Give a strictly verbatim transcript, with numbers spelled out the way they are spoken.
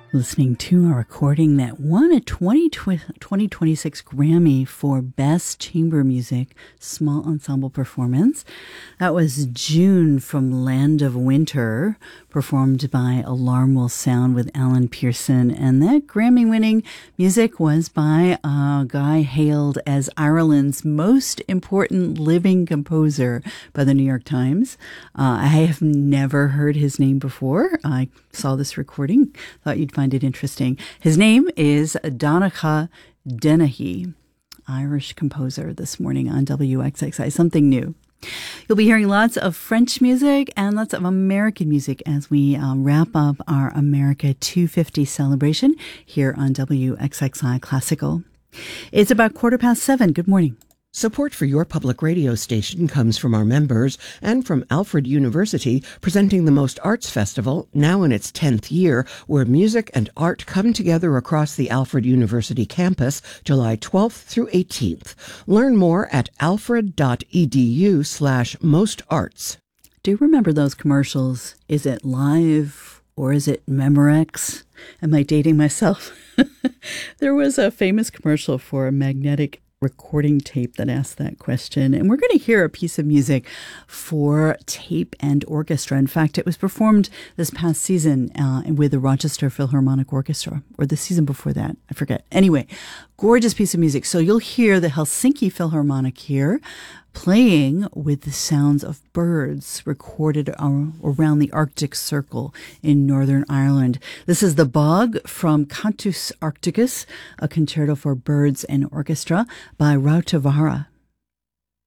Listening to a recording that won a twenty twenty-six Grammy for Best Chamber Music Small Ensemble Performance. That was June from Land of Winter, performed by Alarm Will Sound with Alan Pearson. And that Grammy-winning music was by a guy hailed as Ireland's most important living composer by the New York Times. Uh, I have never heard his name before. I saw this recording, thought you'd find it interesting. His name is Donnacha Dennehy, Irish composer, this morning on W X X I. Something new. You'll be hearing lots of French music and lots of American music as we um, wrap up our America two fifty celebration here on W X X I Classical. It's about quarter past seven. Good morning. Support for your public radio station comes from our members and from Alfred University, presenting the Most Arts Festival, now in its tenth year, where music and art come together across the Alfred University campus, July twelfth through eighteenth. Learn more at alfred.edu slash mostarts. Do you remember those commercials? Is it live or is it Memorex? Am I dating myself? There was a famous commercial for a magnetic recording tape that asked that question. And we're going to hear a piece of music for tape and orchestra. In fact, it was performed this past season uh, with the Rochester Philharmonic Orchestra, or the season before that. I forget. Anyway, gorgeous piece of music. So you'll hear the Helsinki Philharmonic here playing with the sounds of birds recorded around the Arctic Circle in Northern Ireland. This is The Bog from Cantus Arcticus, a concerto for birds and orchestra by Rautavaara.